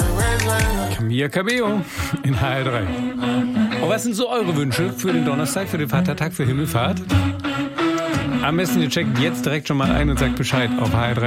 Camilla Cabello in HR3. Und was sind so eure Wünsche für den Donnerstag, für den Vatertag, für Himmelfahrt? Am besten ihr checkt jetzt direkt schon mal ein und sagt Bescheid auf HR3.